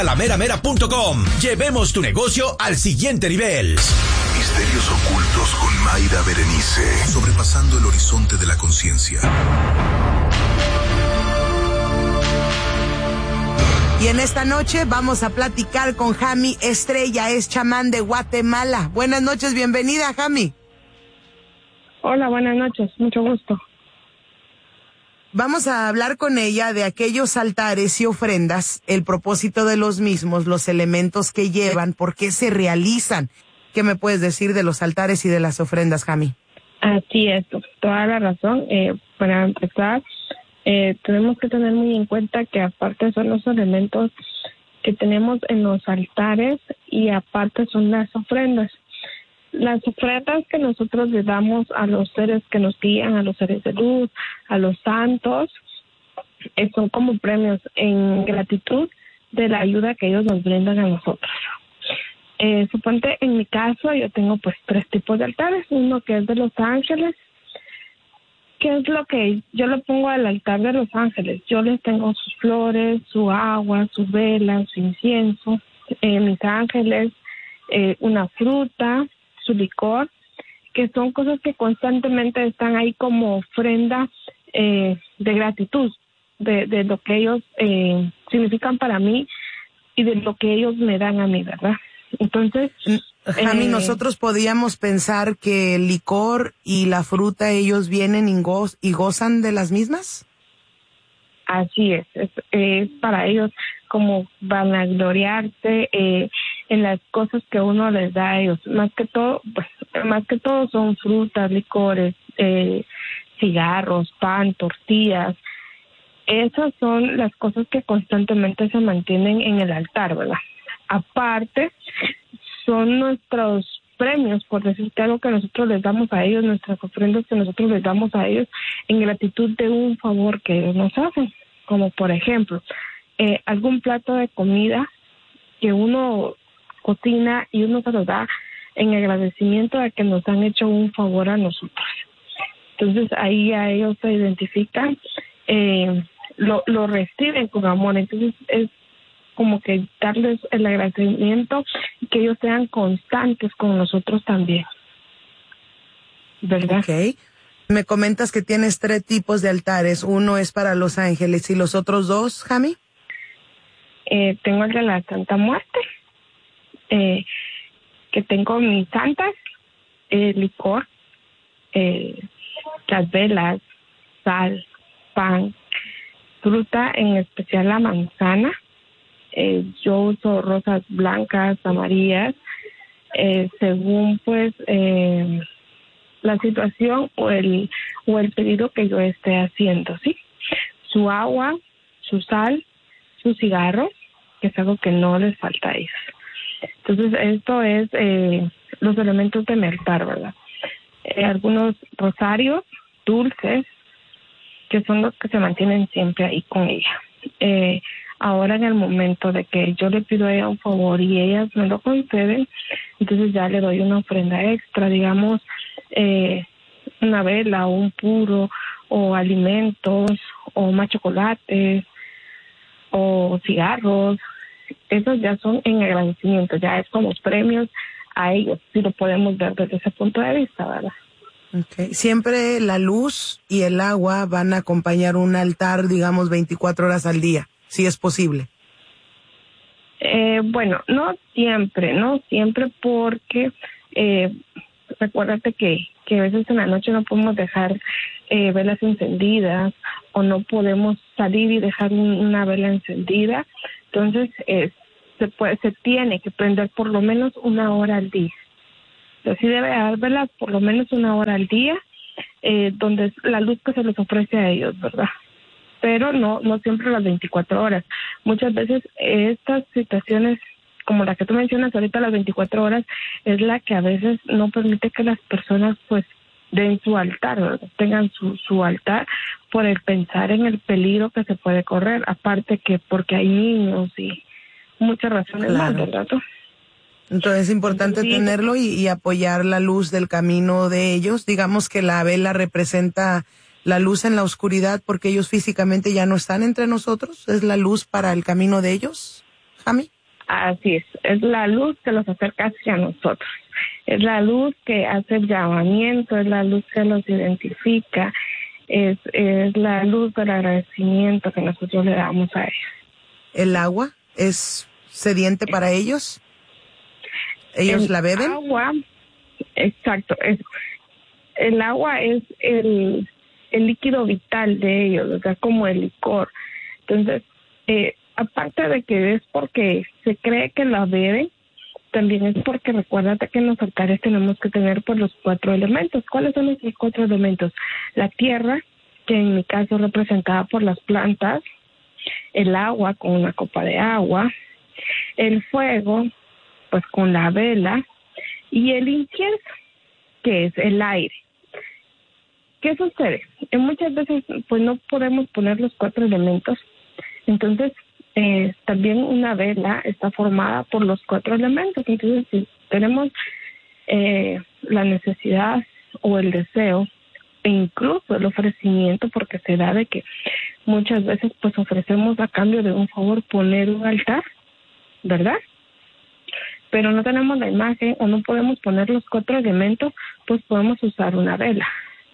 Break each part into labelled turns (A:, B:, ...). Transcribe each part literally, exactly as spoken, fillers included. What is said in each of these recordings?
A: lameramera punto com. Llevemos tu negocio al siguiente nivel.
B: Misterios ocultos con Mayra Berenice. Sobrepasando el horizonte de la conciencia.
C: Y en esta noche vamos a platicar con Jami Estrella, es chamán de Guatemala. Buenas noches, bienvenida, Jami.
D: Hola, buenas noches, mucho gusto.
C: Vamos a hablar con ella de aquellos altares y ofrendas, el propósito de los mismos, los elementos que llevan, por qué se realizan. ¿Qué me puedes decir de los altares y de las ofrendas, Jami?
D: Así es, toda la razón. Eh, para empezar, eh, tenemos que tener muy en cuenta que aparte son los elementos que tenemos en los altares y aparte son las ofrendas. Las ofrendas que nosotros le damos a los seres que nos guían, a los seres de luz, a los santos, eh, son como premios en gratitud de la ayuda que ellos nos brindan a nosotros. Eh, suponte, en mi caso, yo tengo pues tres tipos de altares. Uno que es de los ángeles. ¿Qué es lo que yo le pongo al altar de los ángeles? Yo les tengo sus flores, su agua, sus velas, su incienso, eh, mis ángeles, eh, una fruta, su licor, que son cosas que constantemente están ahí como ofrenda eh, de gratitud, de, de lo que ellos eh, significan para mí y de lo que ellos me dan a mí, ¿verdad? Entonces,
C: Jami,
D: eh,
C: nosotros podíamos pensar que el licor y la fruta, ellos vienen y, goz, y gozan de las mismas.
D: Así es, es, es para ellos como vanagloriarse eh, en las cosas que uno les da a ellos. Más que todo, pues, más que todo son frutas, licores, eh, cigarros, pan, tortillas. Esas son las cosas que constantemente se mantienen en el altar, ¿verdad? Aparte, son nuestros premios, por decirte algo, que nosotros les damos a ellos, nuestras ofrendas que nosotros les damos a ellos en gratitud de un favor que ellos nos hacen. Como por ejemplo, eh, algún plato de comida que uno cocina y uno se lo da en agradecimiento de que nos han hecho un favor a nosotros. Entonces ahí a ellos se identifican, eh, lo, lo reciben con amor. Entonces es como que darles el agradecimiento y que ellos sean constantes con nosotros también, ¿verdad?
C: Ok. Me comentas que tienes tres tipos de altares. Uno es para los ángeles y los otros dos, Jami.
D: Eh, tengo el de la Santa Muerte, eh, que tengo mis santas, eh, licor, eh, las velas, sal, pan, fruta, en especial la manzana. Eh, yo uso rosas blancas, amarillas, eh, según pues eh, la situación o el o el pedido que yo esté haciendo, ¿sí? Su agua, su sal, su cigarro, que es algo que no les falta a ellos. Entonces, esto es eh, los elementos de mi altar, ¿verdad? Eh, algunos rosarios, dulces, que son los que se mantienen siempre ahí con ella. Eh, ahora, en el momento de que yo le pido a ella un favor y ellas me lo conceden, entonces ya le doy una ofrenda extra, digamos, eh, una vela o un puro, o alimentos, o más chocolates, o cigarros. Esos ya son en agradecimiento, ya es como premios a ellos, si lo podemos ver desde ese punto de vista, ¿verdad?
C: Okay. Siempre la luz y el agua van a acompañar un altar, digamos, veinticuatro horas al día, si es posible.
D: Eh, bueno, no siempre, no siempre porque eh, recuérdate que, que a veces en la noche no podemos dejar eh, velas encendidas o no podemos salir y dejar un, una vela encendida. Entonces, eh, se puede, se tiene que prender por lo menos una hora al día. Entonces, sí debe haber velas por lo menos una hora al día, eh, donde es la luz que se les ofrece a ellos, ¿verdad? Pero no, no siempre las veinticuatro horas. Muchas veces estas situaciones, como la que tú mencionas ahorita, las veinticuatro horas, es la que a veces no permite que las personas, pues, den su altar, ¿verdad? Tengan su, su altar por el pensar en el peligro que se puede correr, aparte que porque hay niños y muchas razones
C: Claro.
D: más, ¿verdad?
C: Entonces es importante
D: Sí.
C: tenerlo y, y apoyar la luz del camino de ellos. Digamos que la vela representa la luz en la oscuridad porque ellos físicamente ya no están entre nosotros. ¿Es la luz para el camino de ellos, Jami?
D: Así es, es la luz que los acerca hacia nosotros, es la luz que hace el llamamiento, es la luz que los identifica, es, es la luz del agradecimiento que nosotros le damos a ellos.
C: ¿El agua es sediente para ellos? ¿Ellos
D: el
C: la beben?
D: Agua, exacto, es, el agua es el, el líquido vital de ellos, o sea, como el licor. Entonces, eh, aparte de que es porque se cree que la beben, también es porque recuérdate que en los altares tenemos que tener pues los cuatro elementos. ¿Cuáles son esos cuatro elementos? La tierra, que en mi caso es representada por las plantas, el agua con una copa de agua, el fuego, pues con la vela, y el incienso, que es el aire. ¿Qué sucede? Eh, muchas veces pues no podemos poner los cuatro elementos, entonces eh, también una vela está formada por los cuatro elementos. Entonces si tenemos eh, la necesidad o el deseo e incluso el ofrecimiento, porque se da de que muchas veces pues ofrecemos a cambio de un favor poner un altar, ¿verdad? Pero no tenemos la imagen o no podemos poner los cuatro elementos, pues podemos usar una vela.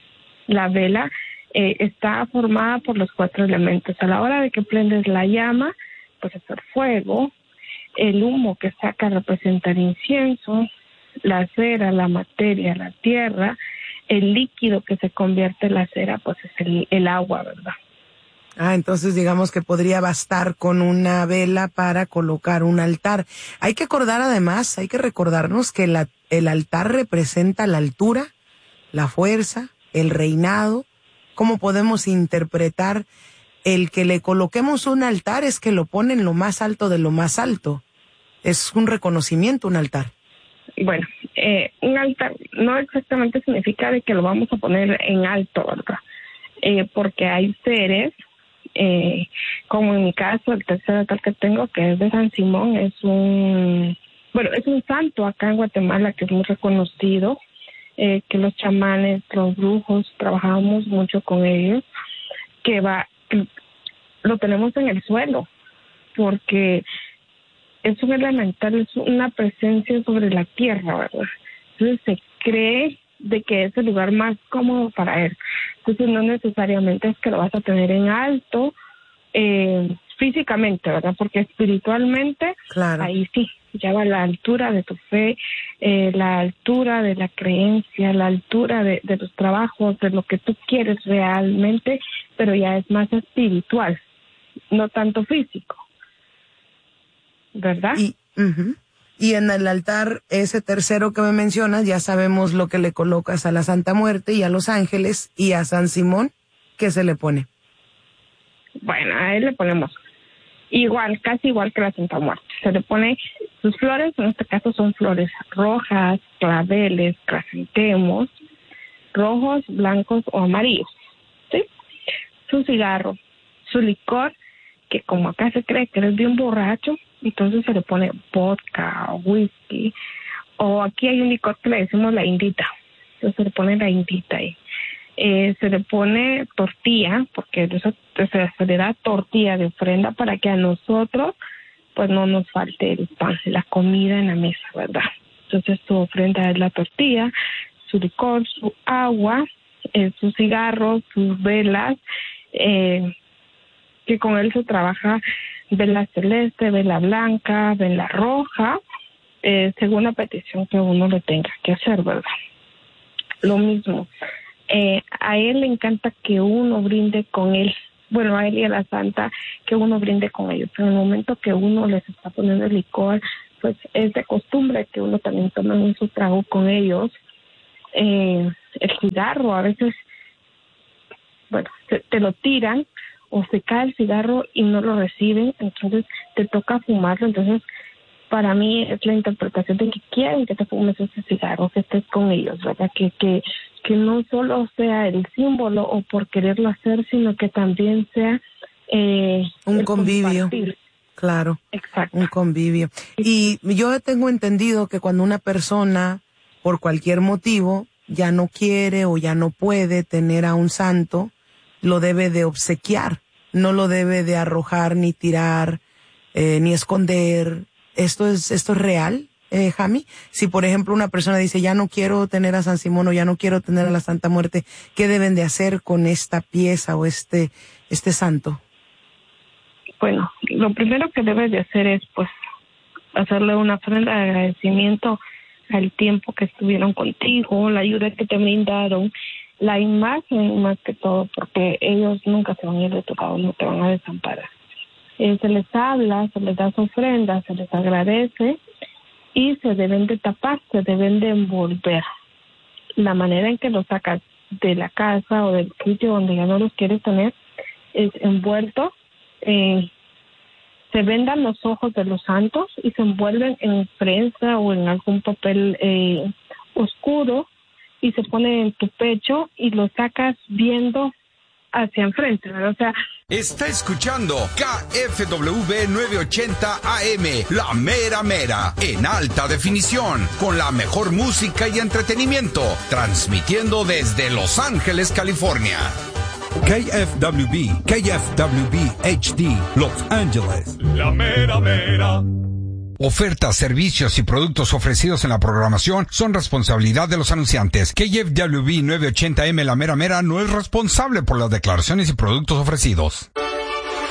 D: La vela eh, está formada por los cuatro elementos. A la hora de que prendes la llama, pues es el fuego, el humo que saca representa el incienso, la cera, la materia, la tierra, el líquido que se convierte en la cera, pues es el, el agua, ¿verdad?
C: Ah, entonces digamos que podría bastar con una vela para colocar un altar. Hay que acordar además, hay que recordarnos que la, el altar representa la altura, la fuerza, el reinado. ¿Cómo podemos interpretar el que le coloquemos un altar? Es que lo pone en lo más alto de lo más alto. Es un reconocimiento, un altar.
D: Bueno, eh, un altar no exactamente significa de que lo vamos a poner en alto, ¿verdad? Eh, porque hay seres, eh, como en mi caso, el tercer altar que tengo, que es de San Simón, es un, bueno, es un santo acá en Guatemala que es muy reconocido, eh, que los chamanes, los brujos, trabajamos mucho con ellos, que va, que lo tenemos en el suelo, porque es un elemental, es una presencia sobre la tierra, ¿verdad? Entonces se cree de que es el lugar más cómodo para él. Entonces no necesariamente es que lo vas a tener en alto eh, físicamente, ¿verdad? Porque espiritualmente,
C: claro,
D: ahí sí, ya va la altura de tu fe, eh, la altura de la creencia, la altura de, de tus trabajos, de lo que tú quieres realmente, pero ya es más espiritual, no tanto físico, ¿verdad?
C: Y, uh-huh. y en el altar, ese tercero que me mencionas, ya sabemos lo que le colocas a la Santa Muerte y a los ángeles, y a San Simón, ¿qué se le pone?
D: Bueno, a él le ponemos igual, casi igual que la Santa Muerte. Se le pone sus flores, en este caso son flores rojas, claveles, crisantemos, rojos, blancos o amarillos, ¿sí? Su cigarro, su licor, que como acá se cree que eres bien borracho, entonces se le pone vodka o whisky, o aquí hay un licor que le decimos la indita, entonces se le pone la indita ahí. Eh, se le pone tortilla, porque eso, se, se le da tortilla de ofrenda para que a nosotros pues no nos falte el pan, la comida en la mesa, ¿verdad? Entonces su ofrenda es la tortilla, su licor, su agua, eh, sus cigarros, sus velas, eh, que con él se trabaja vela celeste, vela blanca, vela roja, eh, según la petición que uno le tenga que hacer, ¿verdad? Lo mismo. Eh, a él le encanta que uno brinde con él, bueno, a él y a la Santa, que uno brinde con ellos, pero en el momento que uno les está poniendo el licor, pues es de costumbre que uno también tome un su trago con ellos. Eh, el cigarro, a veces, bueno, te, te lo tiran, o se cae el cigarro y no lo reciben, entonces te toca fumarlo. Entonces para mí es la interpretación de que quieren que te fumes ese cigarro, que estés con ellos, ¿verdad? Que, que, que no solo sea el símbolo o por quererlo hacer, sino que también sea eh,
C: un convivio.
D: Compartir.
C: Claro.
D: Exacto.
C: Un convivio. Y yo tengo entendido que cuando una persona, por cualquier motivo, ya no quiere o ya no puede tener a un santo, lo debe de obsequiar, no lo debe de arrojar ni tirar eh, ni esconder. ¿Esto es, esto es real, eh, Jami? Si, por ejemplo, una persona dice, ya no quiero tener a San Simón o ya no quiero tener a la Santa Muerte, ¿qué deben de hacer con esta pieza o este, este santo?
D: Bueno, lo primero que debes de hacer es, pues, hacerle una ofrenda de agradecimiento al tiempo que estuvieron contigo, la ayuda que te brindaron, la imagen más que todo, porque ellos nunca se van a ir de tu lado, no te van a desamparar. Eh, se les habla, se les da su ofrenda, se les agradece y se deben de tapar, se deben de envolver. La manera en que los sacas de la casa o del sitio donde ya no los quieres tener es envuelto. Eh, se vendan los ojos de los santos y se envuelven en prensa o en algún papel eh, oscuro y se pone en tu pecho y lo sacas viendo hacia enfrente, ¿verdad? O sea,
A: está escuchando K F W novecientos ochenta A M, La Mera Mera, en alta definición, con la mejor música y entretenimiento, transmitiendo desde Los Ángeles, California.
E: K F W B, K F W B H D, Los Ángeles. La Mera Mera.
F: Ofertas, servicios y productos ofrecidos en la programación son responsabilidad de los anunciantes. K F W B novecientos ochenta A M La Mera Mera no es responsable por las declaraciones y productos ofrecidos.